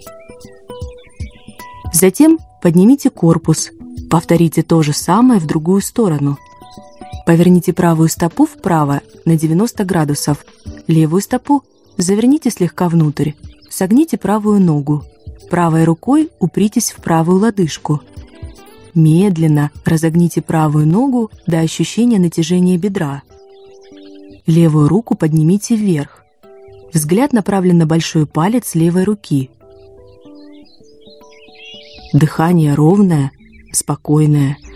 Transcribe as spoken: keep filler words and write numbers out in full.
Затем поднимите корпус. Повторите то же самое в другую сторону. Поверните правую стопу вправо на девяносто градусов. Левую стопу заверните слегка внутрь. Согните правую ногу. Правой рукой упритесь в правую лодыжку. Медленно разогните правую ногу до ощущения натяжения бедра. Левую руку поднимите вверх. Взгляд направлен на большой палец левой руки. Дыхание ровное, спокойное.